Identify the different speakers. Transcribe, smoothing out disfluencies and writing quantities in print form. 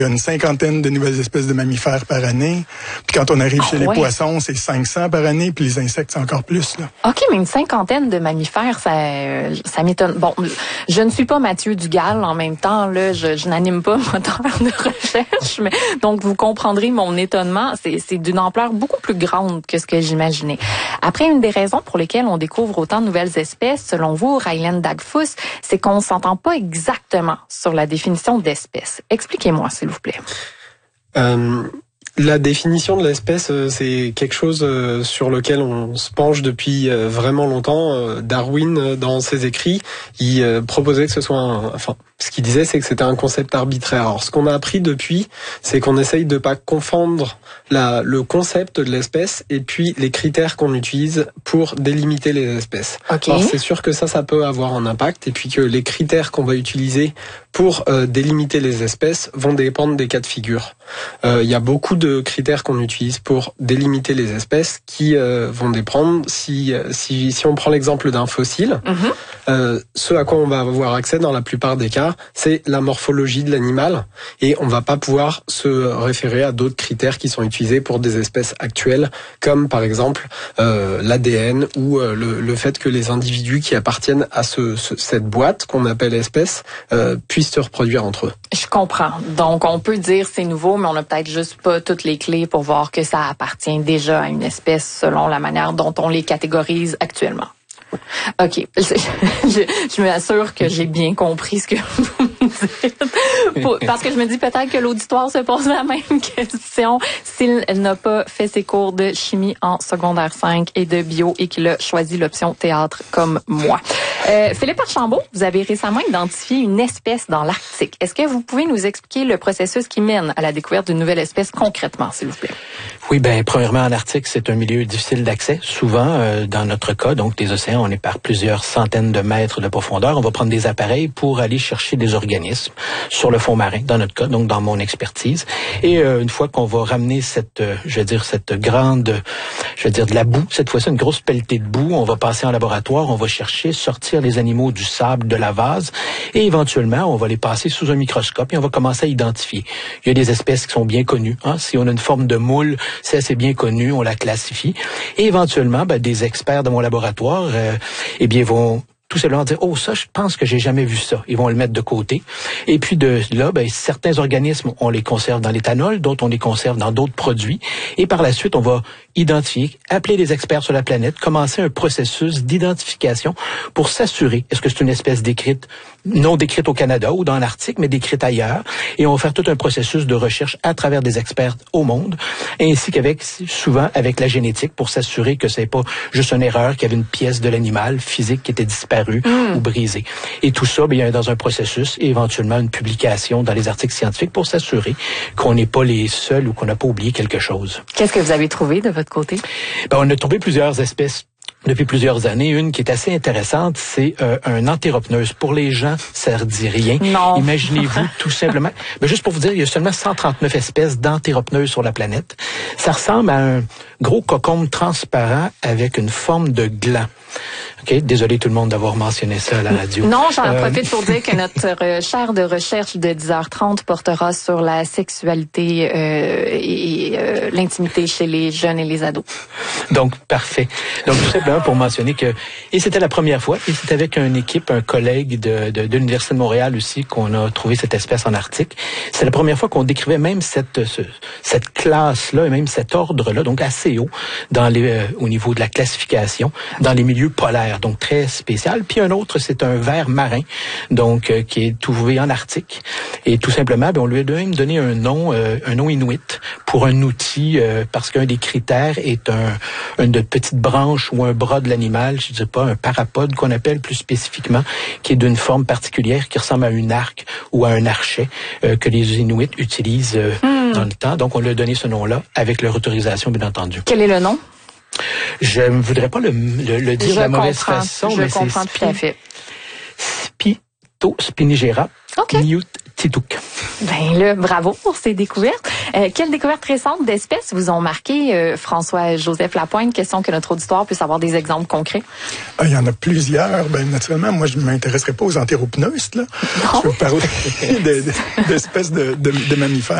Speaker 1: Il y a une 50aine de nouvelles espèces de mammifères par année. Puis quand on arrive chez les poissons, c'est 500 par année. Puis les insectes, c'est encore plus, là.
Speaker 2: OK, mais une 50aine de mammifères, ça m'étonne. Bon, je ne suis pas Mathieu Dugal en même temps. Là, je n'anime pas moteur de recherche. Mais, donc, vous comprendrez mon étonnement. C'est d'une ampleur beaucoup plus grande que ce que j'imaginais. Après, une des raisons pour lesquelles on découvre autant de nouvelles espèces, selon vous, Raylan Dagfus, c'est qu'on ne s'entend pas exactement sur la définition d'espèce. Expliquez-moi, s'il vous plaît.
Speaker 3: La définition de l'espèce, c'est quelque chose sur lequel on se penche depuis vraiment longtemps. Darwin, dans ses écrits, il proposait que ce soit ce qu'il disait, c'est que c'était un concept arbitraire. Alors, ce qu'on a appris depuis, c'est qu'on essaye de pas confondre le concept de l'espèce et puis les critères qu'on utilise pour délimiter les espèces.
Speaker 2: Okay.
Speaker 3: Alors, c'est sûr que ça peut avoir un impact et puis que les critères qu'on va utiliser pour délimiter les espèces vont dépendre des cas de figure. Il y a beaucoup de critères qu'on utilise pour délimiter les espèces qui vont dépendre. Si on prend l'exemple d'un fossile, ce à quoi on va avoir accès dans la plupart des cas, c'est la morphologie de l'animal et on va pas pouvoir se référer à d'autres critères qui sont utilisés pour des espèces actuelles, comme par exemple l'ADN ou le fait que les individus qui appartiennent à cette boîte qu'on appelle espèce puissent se reproduire entre eux.
Speaker 2: Je comprends. Donc, on peut dire c'est nouveau, mais on n'a peut-être juste pas toutes les clés pour voir que ça appartient déjà à une espèce selon la manière dont on les catégorise actuellement. OK. Je m'assure que j'ai bien compris ce que vous me dites. Parce que je me dis peut-être que l'auditoire se pose la même question s'il n'a pas fait ses cours de chimie en secondaire 5 et de bio et qu'il a choisi l'option théâtre comme moi. Philippe Archambault, vous avez récemment identifié une espèce dans l'Arctique. Est-ce que vous pouvez nous expliquer le processus qui mène à la découverte d'une nouvelle espèce concrètement, s'il vous plaît?
Speaker 4: Oui, premièrement, en Arctique, c'est un milieu difficile d'accès. Souvent, dans notre cas, donc les océans, on est par plusieurs centaines de mètres de profondeur. On va prendre des appareils pour aller chercher des organismes sur le fond marin, dans notre cas, donc dans mon expertise. Et une fois qu'on va ramener de la boue, cette fois-ci une grosse pelletée de boue, on va passer en laboratoire, on va sortir les animaux du sable, de la vase, et éventuellement, on va les passer sous un microscope et on va commencer à identifier. Il y a des espèces qui sont bien connues. Si on a une forme de moule, c'est assez bien connu, on la classifie. Et éventuellement, des experts de mon laboratoire, vont tout simplement dire, ça, je pense que j'ai jamais vu ça. Ils vont le mettre de côté. Et puis de là, certains organismes, on les conserve dans l'éthanol, d'autres on les conserve dans d'autres produits. Et par la suite, on va identifier, appeler les experts sur la planète, commencer un processus d'identification pour s'assurer, est-ce que c'est une espèce non décrite au Canada ou dans l'Arctique, mais décrite ailleurs. Et on va faire tout un processus de recherche à travers des experts au monde, ainsi souvent avec la génétique pour s'assurer que c'est pas juste une erreur, qu'il y avait une pièce de l'animal physique qui était disparue ou brisée. Et tout ça, dans un processus et éventuellement une publication dans les articles scientifiques pour s'assurer qu'on n'est pas les seuls ou qu'on n'a pas oublié quelque chose.
Speaker 2: Qu'est-ce que vous avez trouvé de votre côté?
Speaker 4: On a trouvé plusieurs espèces depuis plusieurs années. Une qui est assez intéressante, c'est un Enteropneus. Pour les gens, ça ne dit rien.
Speaker 2: Non.
Speaker 4: Imaginez-vous tout simplement. Juste pour vous dire, il y a seulement 139 espèces d'Enteropneus sur la planète. Ça ressemble à un gros cocon transparent avec une forme de gland. OK, désolé tout le monde d'avoir mentionné ça à la radio.
Speaker 2: Non, j'en profite pour dire que notre chaire de recherche de 10h30 portera sur la sexualité et l'intimité chez les jeunes et les ados.
Speaker 4: Donc, parfait. Donc, tout simplement pour mentionner et c'était la première fois, et c'est avec une équipe, un collègue de l'Université de Montréal aussi qu'on a trouvé cette espèce en Arctique. C'est la première fois qu'on décrivait même cette classe-là et même cet ordre-là, donc assez haut au niveau de la classification, dans les milieux polaires, donc très spécial. Puis un autre, c'est un ver marin, donc qui est trouvé en Arctique. Et tout simplement, on lui a même donné un nom inuit pour un outil, parce qu'un des critères est une petite branche ou un bras de l'animal, je ne sais pas, un parapode qu'on appelle plus spécifiquement, qui est d'une forme particulière, qui ressemble à une arc ou à un archet que les Inuits utilisent dans le temps. Donc on lui a donné ce nom-là avec leur autorisation, bien entendu.
Speaker 2: Quel est le nom?
Speaker 4: Je ne voudrais pas le dire de la mauvaise façon, mais c'est
Speaker 2: comprends tout à fait.
Speaker 4: Spinigera.
Speaker 2: OK.
Speaker 4: Newt Tituk.
Speaker 2: Bravo pour ces découvertes. Quelles découvertes récentes d'espèces vous ont marqué, François-Joseph Lapointe? Question que notre auditoire puisse avoir des exemples concrets.
Speaker 1: Il y en a plusieurs. Naturellement, moi, je ne m'intéresserai pas aux enthéropneustes, là. Je vais vous parler d'espèces de mammifères.